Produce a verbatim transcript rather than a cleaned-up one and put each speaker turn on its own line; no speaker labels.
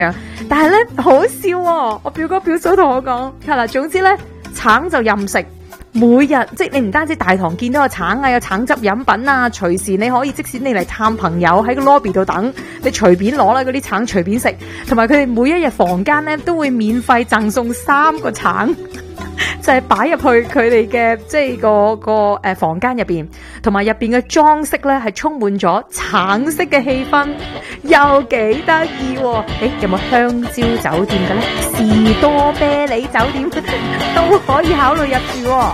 但係咧好笑喎，我表哥表嫂同我講，係啦，總之咧橙就任食。每日即係你唔單止大堂見到有橙啊，有橙汁飲品啊，隨時你可以，即使你嚟探朋友喺個 lobby 度等，你隨便攞啦，嗰啲橙隨便食。同埋佢哋每一日房間咧都會免費贈送三個橙，就係擺入去佢哋嘅即係個個誒房間入邊，同埋入邊嘅裝飾咧係充滿咗橙色嘅氣氛，又幾得意喎！誒，有冇香蕉酒店嘅咧？士多啤梨酒店都可以考慮入住喎。